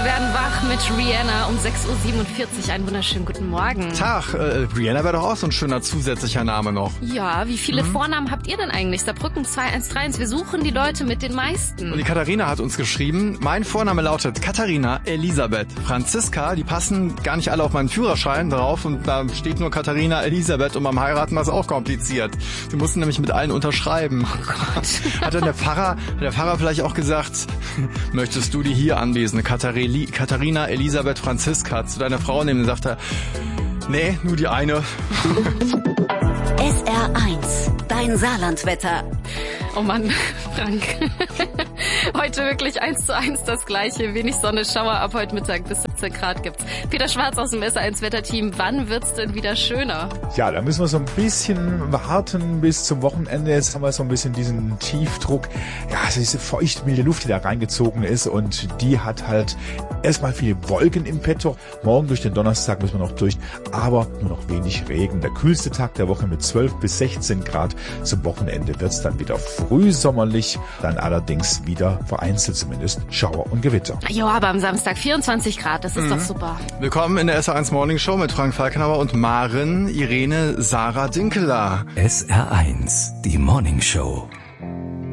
werden wach mit Rihanna um 6:47 Uhr. Einen wunderschönen guten Morgen. Tag, Rihanna wäre doch auch so ein schöner zusätzlicher Name noch. Ja, wie viele Vornamen habt ihr denn eigentlich? Saarbrücken 2131, wir suchen die Leute mit den meisten. Und die Katharina hat uns geschrieben, mein Vorname lautet Katharina Elisabeth. Franziska, die passen gar nicht alle auf meinen Führerschein drauf und da steht nur Katharina Elisabeth und beim Heiraten war es auch kompliziert. Wir mussten nämlich mit allen unterschreiben. Oh Gott. Hat dann der Pfarrer vielleicht auch gesagt, möchtest du die hier anwesende Katharina Elisabeth Franziska zu deiner Frau nehmen? Dann sagt er, nee, nur die eine. SR1, dein Saarlandwetter. Oh Mann, Frank. Heute wirklich 1:1 das Gleiche. Wenig Sonne, Schauer ab heute Mittag bis 17 Grad gibt's. Peter Schwarz aus dem SR1 Wetterteam. Wann wird's denn wieder schöner? Ja, da müssen wir so ein bisschen warten bis zum Wochenende. Jetzt haben wir so ein bisschen diesen Tiefdruck. Ja, es ist feucht, milde Luft, die da reingezogen ist und die hat halt erstmal viele Wolken im Petto. Morgen durch den Donnerstag müssen wir noch durch, aber nur noch wenig Regen. Der kühlste Tag der Woche mit 12 bis 16 Grad. Zum Wochenende wird's dann wieder frühsommerlich, dann allerdings wieder vereinzelt zumindest Schauer und Gewitter. Jo, aber am Samstag 24 Grad, das ist doch super. Willkommen in der SR1 Morning Show mit Frank Falkenauer und Maren Irene Sarah Dinkeler. SR1, die Morning Show.